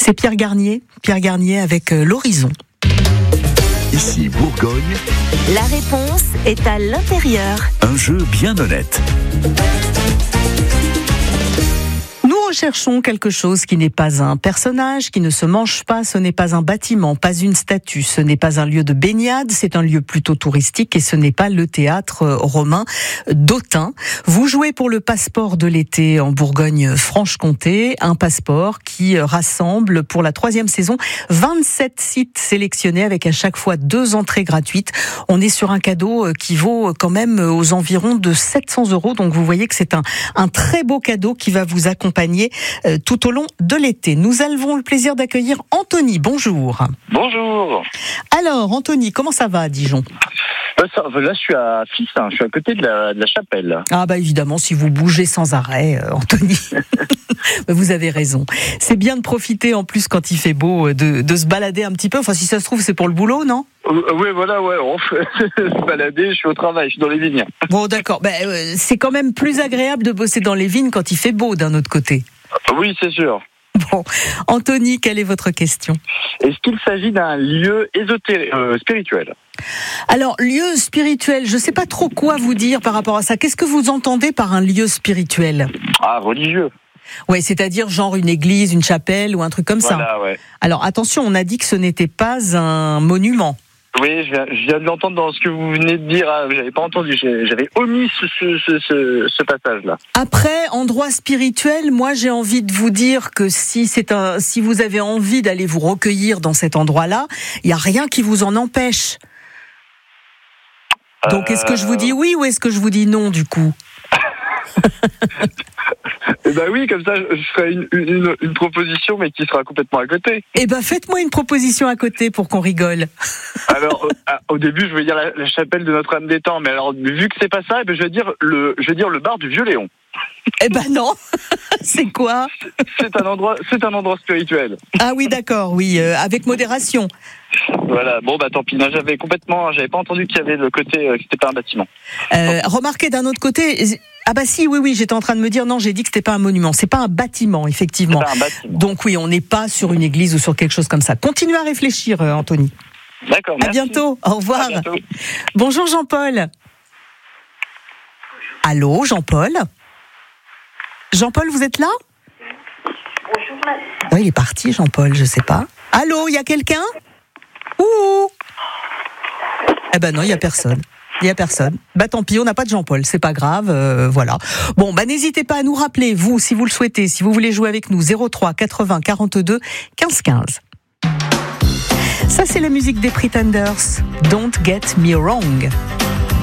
C'est Pierre Garnier avec l'Horizon. Ici Bourgogne. La réponse est à l'intérieur. Un jeu bien honnête. Nous recherchons quelque chose qui n'est pas un personnage, qui ne se mange pas, ce n'est pas un bâtiment, pas une statue, ce n'est pas un lieu de baignade, c'est un lieu plutôt touristique et ce n'est pas le théâtre romain d'Autun. Vous jouez pour le passeport de l'été en Bourgogne-Franche-Comté, un passeport qui rassemble pour la 3e saison 27 sites sélectionnés avec à chaque fois 2 entrées gratuites. On est sur un cadeau qui vaut quand même aux environs de 700 €, donc vous voyez que c'est un très beau cadeau qui va vous accompagner tout au long de l'été. Nous avons le plaisir d'accueillir Anthony. Bonjour. Bonjour. Alors, Anthony, comment ça va à Dijon ? Là, je suis à Fissin, je suis à côté de la chapelle. Ah bah évidemment, si vous bougez sans arrêt, Anthony, vous avez raison. C'est bien de profiter en plus quand il fait beau, de se balader un petit peu. Enfin, si ça se trouve, c'est pour le boulot, non ? Oui, voilà, on fait se balader, je suis au travail, je suis dans les vignes. Bon, d'accord. C'est quand même plus agréable de bosser dans les vignes quand il fait beau, d'un autre côté. Oui, c'est sûr. Bon, Anthony, quelle est votre question ? Est-ce qu'il s'agit d'un lieu spirituel ? Alors, lieu spirituel, je ne sais pas trop quoi vous dire par rapport à ça. Qu'est-ce que vous entendez par un lieu spirituel ? Ah, religieux. Ouais, c'est-à-dire genre une église, une chapelle ou un truc comme ça. Voilà, ouais. Alors, attention, on a dit que ce n'était pas un monument. Oui, je viens de l'entendre dans ce que vous venez de dire. J'avais pas entendu, j'avais omis ce passage-là. Après, endroit spirituel, moi j'ai envie de vous dire que si vous avez envie d'aller vous recueillir dans cet endroit-là, il n'y a rien qui vous en empêche. Donc est-ce que je vous dis oui ou est-ce que je vous dis non du coup ? Eh ben oui, comme ça, je ferai une proposition, mais qui sera complètement à côté. Eh ben, faites-moi une proposition à côté pour qu'on rigole. Alors, au début, je voulais dire la chapelle de Notre-Dame des Temps, mais alors, vu que c'est pas ça, je vais dire le bar du Vieux-Léon. Eh ben non. C'est quoi ? C'est un endroit spirituel. Ah oui, d'accord, oui, avec modération. Voilà, bon tant pis, j'avais pas entendu qu'il y avait le côté que c'était pas un bâtiment. Remarquez d'un autre côté, ah bah si, oui, j'étais en train de me dire non, j'ai dit que c'était pas un monument, c'est pas un bâtiment, effectivement. C'est pas un bâtiment. Donc oui, on n'est pas sur une église ou sur quelque chose comme ça. Continuez à réfléchir, Anthony. D'accord, merci. À bientôt, au revoir. À bientôt. Bonjour Jean-Paul. Allô, Jean-Paul ? Jean-Paul, vous êtes là ? Bonjour, madame. Oh, il est parti, Jean-Paul, je sais pas. Allô, il y a quelqu'un ? Ouh ! Eh ben non, il y a personne. Bah tant pis, on n'a pas de Jean-Paul, c'est pas grave, voilà. Bon, n'hésitez pas à nous rappeler, vous, si vous le souhaitez, si vous voulez jouer avec nous, 03 80 42 15 15. Ça, c'est la musique des Pretenders. Don't get me wrong.